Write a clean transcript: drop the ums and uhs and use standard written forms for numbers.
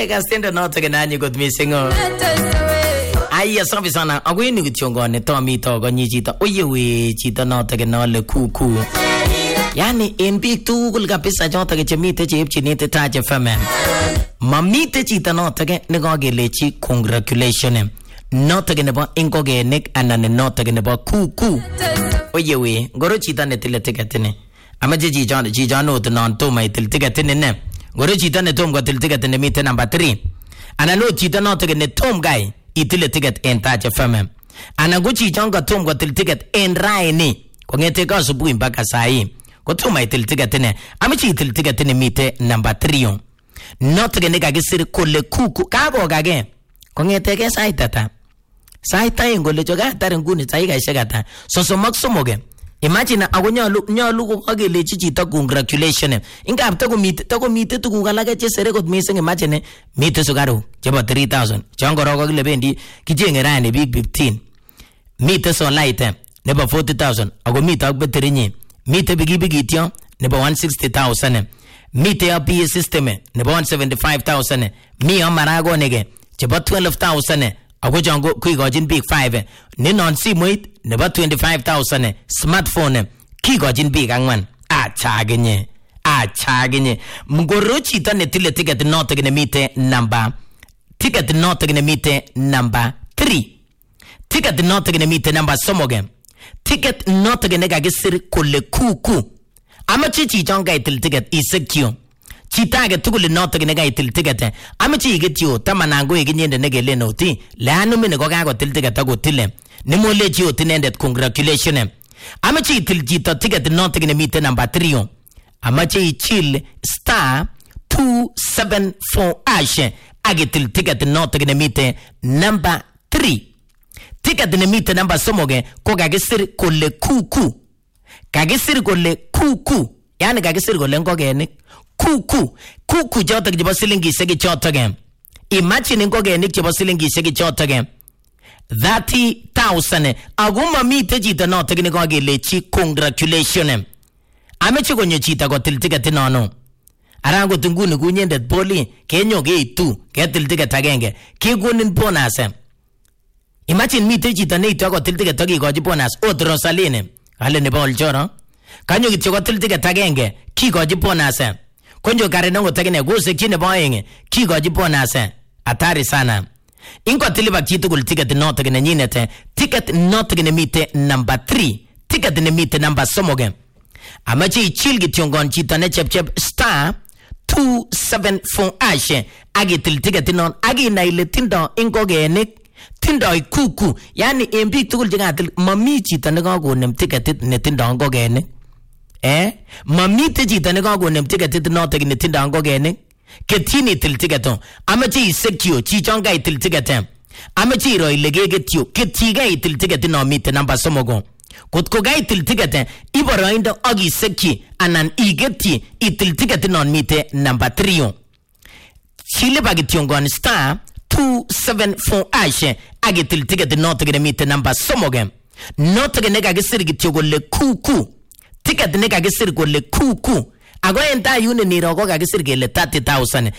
Kastendo noto kenanyi kot misingo. Aya safi sana. Agweni kuchongone Tommy togo nyi chito. Oyewe chito noto kenale kuku. Yani en biik tugul kabisa choto chemite cheipchinite Taach FM. Mamite chito noto ke nekakelechi congratulations. Noto ke nebo ingogenik anan noto ke nebo kuku. Oyewe ngoro chito netile ticket ni. Amaje chichon ot non toma itil ticket ni ne. Ngoro chito ne tom kotil ticket ni mite number 3. Anan ot chito noto ke ne tom guy itile ticket en Taach FM. Anan go chichon ko tom kotil ticket en raini. Kongete ka asubuhi mpaka saa hii. Kotuma itil ticket ni. Amache itil ticket ni mite number 3. Noto ke nekakisir kole kuku kako kage. Kongete ke sait ata. Sait aeng kole chokatar nguni saikaishek ata. Sosomok somoke. Imagine ako nyolu ko kakelechi chito congratulations. Ingap takomite tuguk alak chesere kot mising. Imagine mite sukaruk chebo 3000. Chon korok kakile bendi kichenge rani biik 15. Mite solite nebo 40000 ako mite ak beterinyi. Mite bigibigityo nebo 160000. Mite ya PA system nebo 175000. Mi ya maragonege chebo 12000. Ako jango kuigojin big 5 ni non simoit nebo 25000 smartphone kigojin big 4 achagenye mgoro chito netile ticket noto ne mite number ticket noto ne mite number 3 ticket noto ne mite number somoge ticket noto ne kagisir kole kuku amachi chichon gaitil ticket isekyo Chitage tugul noto ke nekaitil ticket. Amachi igityo tamanango iginyende negele noti. Lanu mine ko kakotil ticket akotile. Nimolechi ot inendet congratulations. Amachi itil chito ticket noto ke nemite number 3. Amachi ichil *274# agitil ticket noto ke nemite number 3. Ticket nemite number somoge ko kagisir kole kuku. Kagisir kole kuku. Yani kagisir kole ngogenik. Kuku chotok chebo silingishek chotok. Imagine ngogenik chebo silingishek chotok 30,000. Ako mamite chito notok nekakelechi congratulations. Ameche konyo chito kotil ticket nono. Arango tunguni kunyendet poli kenyo keitu ketil ticket agenge kekonin bonus. Imagine mite chito neitu kotil ticket akikochi bonus. Ot Rosaline ale nebo Oljoro kanyo kityo kotil ticket agenge kikochi bonus. Konjo kare nango takine gosekchi nebo aeng kikochi bonus. Atari sana. Ingo tiliba chitugul ticket noto ke nenyinet. Ticket noto ke nemite number 3. Ticket nemite number somoge. Amache ichil kityongon chito ne chepchep *274# agitil ticket non aginai ile tindo ingogenik tindo kuku. Yani en biik tugul chekatil mami chito nekakonem ticketit netindo ingogenik. Mamite chito nekakonem ticketit noto ke netindo ingogenik. Ketini til ticketon. Amache isekyo chichon kaitil ticket. Amache iro ile kegetyo ketiga itil ticket no mite number somogo. Kotko kaitil ticket iboroindo akisekyi anan igetyi itil ticket non mite number 3. Chile bagityongon *274# agitil ticket noto ke mite number somoge. Noto ke nekagisir kityo kole kuku. Ticket nekagisir kole kuku. Ako enta yune niro ko kagisir kele 30,000.